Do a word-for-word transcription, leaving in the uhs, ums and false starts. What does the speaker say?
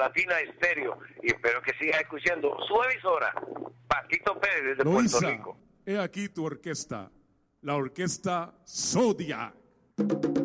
Latina Estéreo, y espero que sigas escuchando su emisora, Patito Pérez desde Loíza, Puerto Rico. he aquí tu orquesta, la orquesta Zodiac.